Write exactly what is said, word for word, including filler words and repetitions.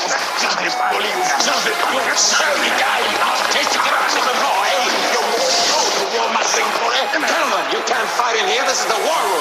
Gentlemen, you can't fight in here. This is the war room.